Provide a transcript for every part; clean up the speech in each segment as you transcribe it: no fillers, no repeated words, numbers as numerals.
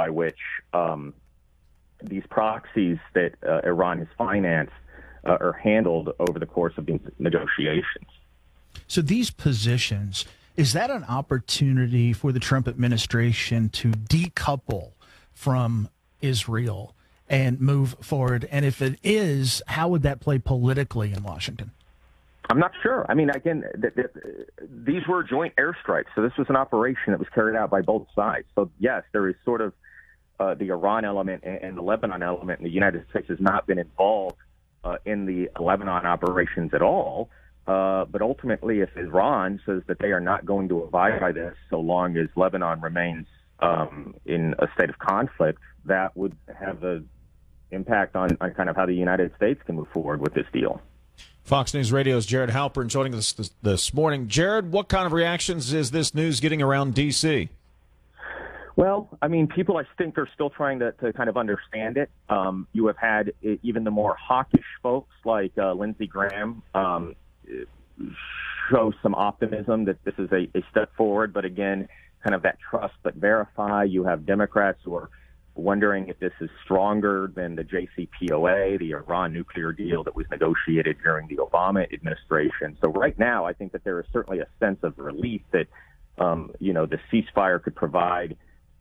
by which these proxies that Iran has financed are handled over the course of these negotiations. So these positions, is that an opportunity for the Trump administration to decouple from Israel and move forward? And if it is, how would that play politically in Washington? I'm not sure. I mean, again, these were joint airstrikes, so this was an operation that was carried out by both sides. So, yes, there is sort of the Iran element and the Lebanon element, and the United States has not been involved in the Lebanon operations at all. But ultimately, if Iran says that they are not going to abide by this so long as Lebanon remains in a state of conflict, that would have an impact on kind of how the United States can move forward with this deal. Fox News Radio's Jared Halpern joining us this morning. Jared, what kind of reactions is this news getting around D.C.? Well, I mean, people, I think, are still trying to kind of understand it. You have had even the more hawkish folks like Lindsey Graham show some optimism that this is a step forward. But again, kind of that trust but verify. You have Democrats who are wondering if this is stronger than the JCPOA, the Iran nuclear deal that was negotiated during the Obama administration. So right now, I think that there is certainly a sense of relief that, the ceasefire could provide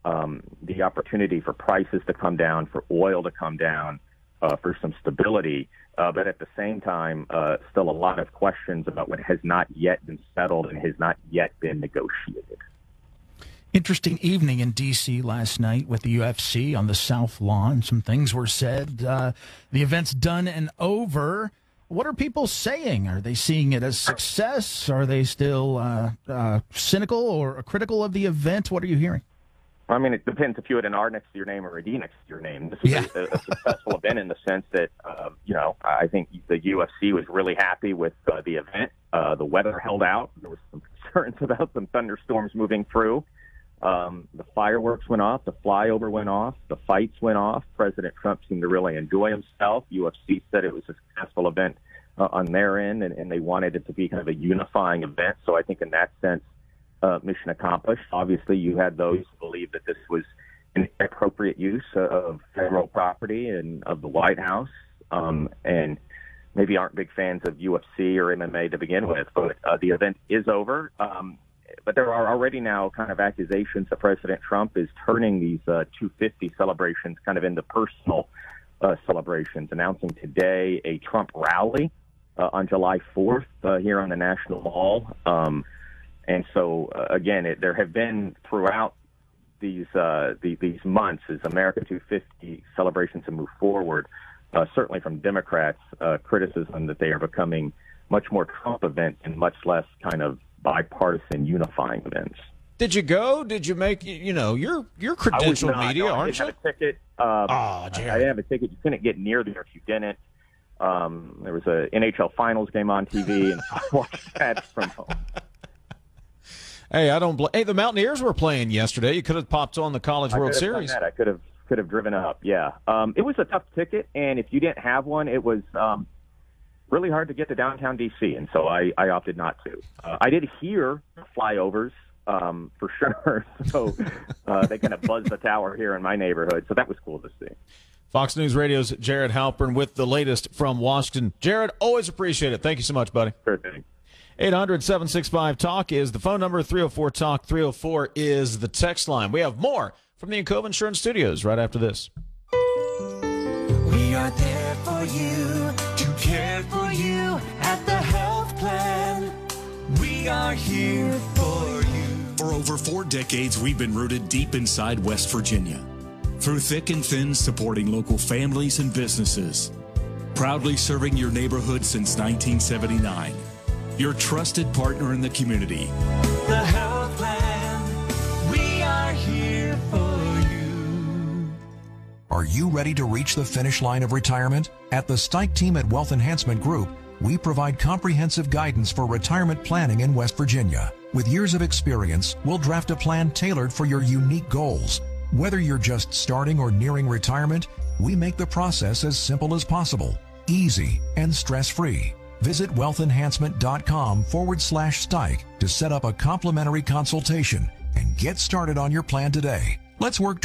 the opportunity for prices to come down, for oil to come down, for some stability. But at the same time, still a lot of questions about what has not yet been settled and has not yet been negotiated. Interesting evening in D.C. last night with the UFC on the South Lawn. Some things were said. The event's done and over. What are people saying? Are they seeing it as success? Are they still cynical or critical of the event? What are you hearing? I mean, it depends if you had an R next to your name or a D next to your name. This was a successful event in the sense that, I think the UFC was really happy with the event. The weather held out. There was some concerns about some thunderstorms moving through. The fireworks went off. The flyover went off. The fights went off. President Trump seemed to really enjoy himself. UFC said it was a successful event on their end, and they wanted it to be kind of a unifying event. So I think in that sense, mission accomplished. Obviously, you had those who believe that this was an appropriate use of federal property and of the White House, and maybe aren't big fans of UFC or MMA to begin with. But the event is over. But there are already now kind of accusations that President Trump is turning these 250 celebrations kind of into personal celebrations, announcing today a Trump rally on July 4th here on the National Mall. And so, again, there have been throughout these months as America 250 celebrations have moved forward, certainly from Democrats, criticism that they are becoming much more Trump events and much less kind of bipartisan unifying events. Did you go? Did you make, you're credentialed media, aren't you? I didn't have a ticket. I didn't have a ticket. You couldn't get near there if you didn't. There was a NHL Finals game on TV, and I watched that from home. Hey, Hey, the Mountaineers were playing yesterday. You could have popped on the College World Series. I could have driven up. Yeah, it was a tough ticket, and if you didn't have one, it was really hard to get to downtown D.C., and so I opted not to. I did hear flyovers for sure, so they kind of buzzed the tower here in my neighborhood, so that was cool to see. Fox News Radio's Jared Halpern with the latest from Washington. Jared, always appreciate it. Thank you so much, buddy. Sure thing. 800-765-TALK is the phone number. 304-TALK. 304 is the text line. We have more from the Encova Insurance Studios right after this. We are there for you, to care for you at the health plan. We are here for you. For over 4 decades, we've been rooted deep inside West Virginia. Through thick and thin, supporting local families and businesses. Proudly serving your neighborhood since 1979. Your trusted partner in the community. The health plan, we are here for you. Are you ready to reach the finish line of retirement? At the Stike team at Wealth Enhancement Group, we provide comprehensive guidance for retirement planning in West Virginia. With years of experience, we'll draft a plan tailored for your unique goals. Whether you're just starting or nearing retirement, we make the process as simple as possible, easy, and stress-free. Visit wealthenhancement.com/Stike to set up a complimentary consultation and get started on your plan today. Let's work